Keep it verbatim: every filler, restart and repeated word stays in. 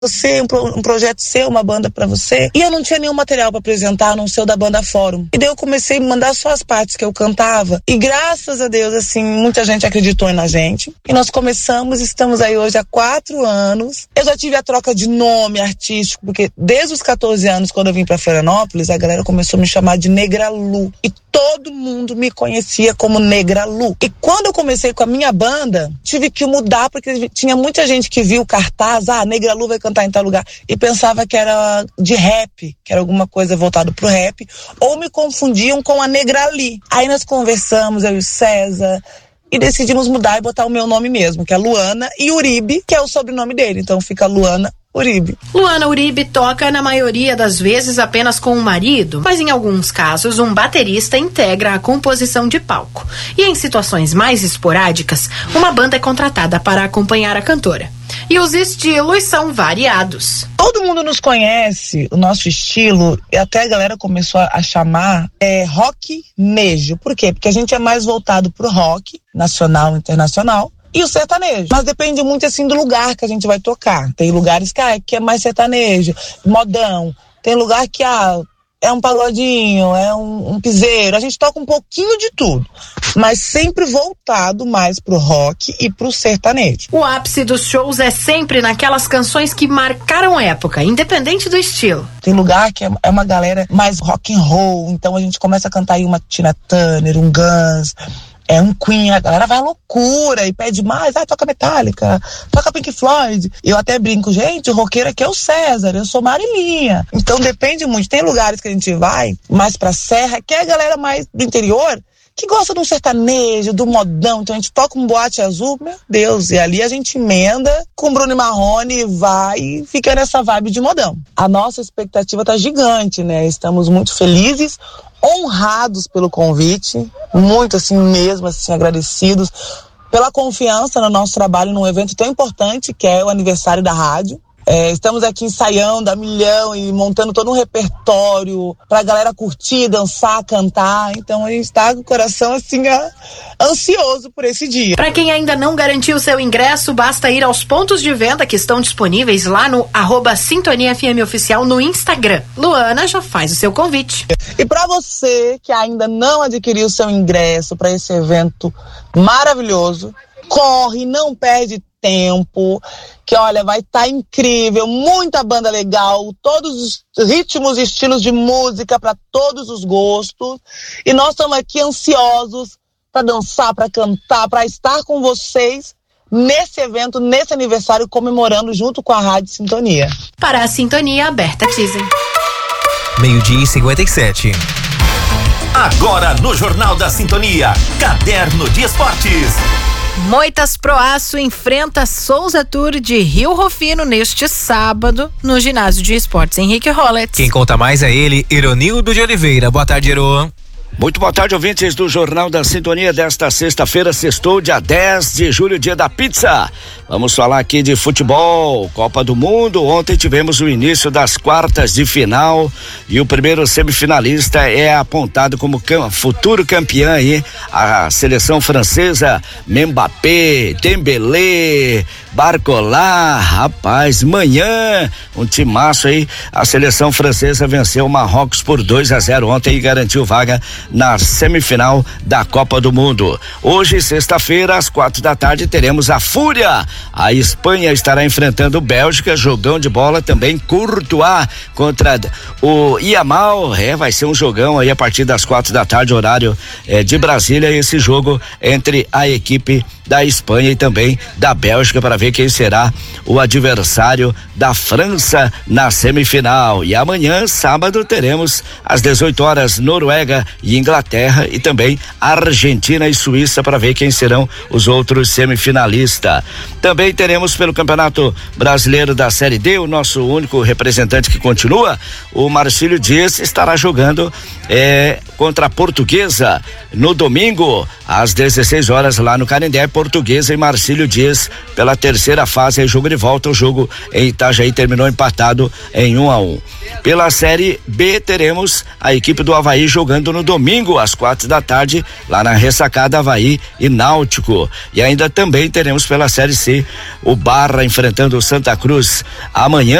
você, um, pro, um projeto seu, uma banda pra você. E eu não tinha nenhum material pra apresentar, a não ser o da banda Fórum. E daí eu comecei a mandar só as partes que eu cantava. E graças a Deus, assim, muita gente acreditou na gente. E nós começamos, estamos aí hoje há quatro anos. Eu já tive a troca de nome artístico, porque desde os catorze anos, quando eu vim pra Florianópolis, a galera começou a me chamar de Negra Lu. E todo mundo me conhecia como Negra Lu. E quando eu comecei com a minha banda, tive que mudar, porque tinha muita gente que viu o cartaz, ah, Negra Lu vai cantar em tal lugar, e pensava que era de rap, que era alguma coisa voltada pro rap, ou me confundiam com a Negra Li. Aí nós conversamos, eu e o César, e decidimos mudar e botar o meu nome mesmo, que é Luana e Uribe, que é o sobrenome dele, então fica Luana Uribe. Luana Uribe toca na maioria das vezes apenas com o marido, mas em alguns casos um baterista integra a composição de palco. E em situações mais esporádicas, uma banda é contratada para acompanhar a cantora. E os estilos são variados. Todo mundo nos conhece, o nosso estilo, e até a galera começou a chamar é, rock nejo. Por quê? Porque a gente é mais voltado pro rock, nacional e internacional, e o sertanejo. Mas depende muito, assim, do lugar que a gente vai tocar. Tem lugares que, ah, que é mais sertanejo, modão. Tem lugar que, ah, é um pagodinho, é um, um piseiro. A gente toca um pouquinho de tudo, mas sempre voltado mais pro rock e pro sertanejo. O ápice dos shows é sempre naquelas canções que marcaram época, independente do estilo. Tem lugar que é, é uma galera mais rock and roll, então a gente começa a cantar aí uma Tina Turner, um Guns, é um Queen, a galera vai à loucura e pede mais, ah, toca Metallica, toca Pink Floyd. Eu até brinco, gente, o roqueiro aqui é o César, eu sou Marilinha. Então depende muito, tem lugares que a gente vai mais pra serra, que é a galera mais do interior, que gosta de um sertanejo, do modão, então a gente toca um Boate Azul, meu Deus, e ali a gente emenda com Bruno e Marrone, vai e fica nessa vibe de modão. A nossa expectativa tá gigante, né? Estamos muito felizes, honrados pelo convite, muito assim mesmo, assim, agradecidos pela confiança no nosso trabalho num evento tão importante que é o aniversário da rádio. É, estamos aqui ensaiando a milhão e montando todo um repertório pra galera curtir, dançar, cantar. Então a gente tá com o coração assim a, ansioso por esse dia. Pra quem ainda não garantiu seu ingresso, basta ir aos pontos de venda que estão disponíveis lá no arroba Sintonia F M Oficial no Instagram. Luana já faz o seu convite. E pra você que ainda não adquiriu seu ingresso pra esse evento maravilhoso, corre, não perde tempo, que olha, vai estar tá incrível, muita banda legal, todos os ritmos e estilos de música para todos os gostos, e nós estamos aqui ansiosos para dançar, para cantar, para estar com vocês nesse evento, nesse aniversário, comemorando junto com a Rádio Sintonia. Para a Sintonia Aberta Teaser. Meio-dia e cinquenta e sete. Agora no Jornal da Sintonia, Caderno de Esportes. Moitas Proaço enfrenta Souza Tour de Rio Rufino neste sábado no ginásio de esportes Henrique Rollets. Quem conta mais é ele, Ironildo de Oliveira. Boa tarde, Ero. Muito boa tarde, ouvintes do Jornal da Sintonia desta sexta-feira, sextou, dia dez de julho, dia da pizza. Vamos falar aqui de futebol, Copa do Mundo. Ontem tivemos o início das quartas de final e o primeiro semifinalista é apontado como cam- futuro campeão aí, a seleção francesa, Mbappé, Dembélé, Barcola. Rapaz, manhã, um timaço aí, a seleção francesa venceu o Marrocos por dois a zero ontem e garantiu vaga na semifinal da Copa do Mundo. Hoje, sexta-feira, às quatro da tarde, teremos a Fúria. A Espanha estará enfrentando Bélgica, jogão de bola também, Courtois contra o Yamal. É, vai ser um jogão aí a partir das quatro da tarde, horário é, de Brasília, esse jogo entre a equipe da Espanha e também da Bélgica para ver quem será o adversário da França na semifinal. E amanhã, sábado, teremos às dezoito horas Noruega e Inglaterra e também Argentina e Suíça para ver quem serão os outros semifinalistas. Também teremos pelo Campeonato Brasileiro da Série D, o nosso único representante que continua, o Marcílio Dias, estará jogando é, contra a Portuguesa no domingo às dezesseis horas lá no Canindé. Portuguesa e Marcílio Dias pela terceira fase, aí jogo de volta. O jogo em Itajaí terminou empatado em um a um. Pela Série B, teremos a equipe do Avaí jogando no domingo às quatro da tarde, lá na Ressacada, Avaí e Náutico. E ainda também teremos pela Série C o Barra enfrentando o Santa Cruz amanhã.